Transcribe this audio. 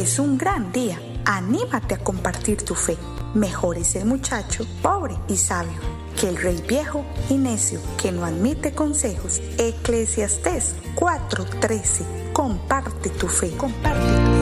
es un gran día. Anímate a compartir tu fe. Mejor es el muchacho pobre y sabio que el rey viejo y necio que no admite consejos. Eclesiastés 4:13. Comparte tu fe. Comparte tu fe.